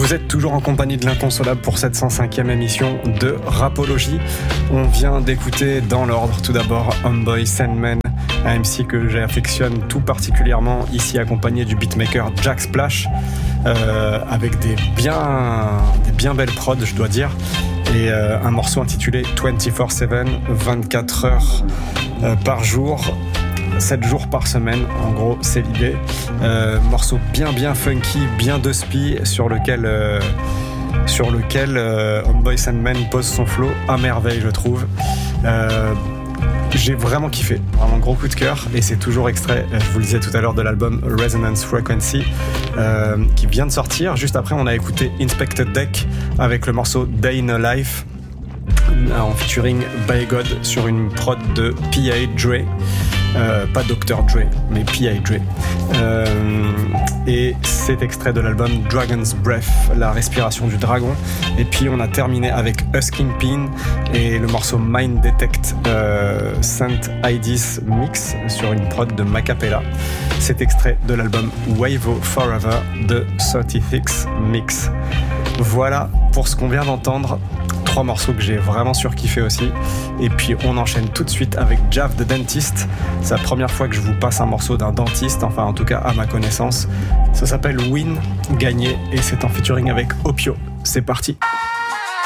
Vous êtes toujours en compagnie de l'Inconsolable pour cette 105e émission de Rapologie. On vient d'écouter dans l'ordre tout d'abord Homeboy Sandman, un MC que j'affectionne tout particulièrement, ici accompagné du beatmaker Jack Splash, avec des bien belles prods, je dois dire, et un morceau intitulé 24/7, 24 heures par jour, 7 jours par semaine, en gros c'est l'idée. Morceau bien funky, bien dusty, sur lequel Homeboy Sandman pose son flow à merveille, je trouve. J'ai vraiment kiffé, vraiment gros coup de cœur, et c'est toujours extrait, je vous le disais tout à l'heure, de l'album Resonance Frequency qui vient de sortir. Juste après on a écouté Inspected Deck avec le morceau Day in a Life en featuring By God sur une prod de P.A. Dre. Pas Dr. Dre, mais P.A. Dre. Et c'est extrait de l'album Dragon's Breath, la respiration du dragon. Et puis on a terminé avec Husking Pin et le morceau Mind Detect Saint Idis Mix sur une prod de Macapella. C'est extrait de l'album Wavo Forever de 36 Mix. Voilà pour ce qu'on vient d'entendre. 3 morceaux que j'ai vraiment surkiffé aussi. Et puis on enchaîne tout de suite avec Jav the Dentist. C'est la première fois que je vous passe un morceau d'un dentiste, enfin en tout cas à ma connaissance. Ça s'appelle Win, gagner, et c'est en featuring avec Opio. C'est parti.